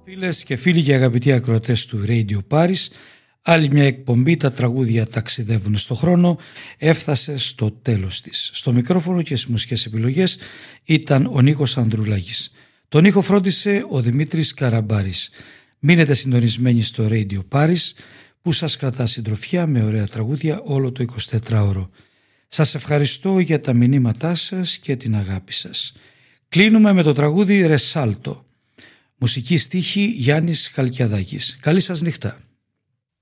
Φίλες και φίλοι και αγαπητοί ακροατές του Radio Paris, άλλη μια εκπομπή «Τα τραγούδια ταξιδεύουν στο χρόνο» έφτασε στο τέλος της. Στο μικρόφωνο και στις μουσικές επιλογές ήταν ο Νίκος Ανδρουλάκης. Τον ήχο φρόντισε ο Δημήτρης Καραμπάρης. Μείνετε συντονισμένοι στο Radio Paris που σας κρατά συντροφιά με ωραία τραγούδια όλο το 24ωρο. Σας ευχαριστώ για τα μηνύματά σας και την αγάπη σας. Κλείνουμε με το τραγούδι «Ρεσάλτο». Μουσική στίχη Γιάννης Χαλκιαδάκης. Καλή σας νύχτα.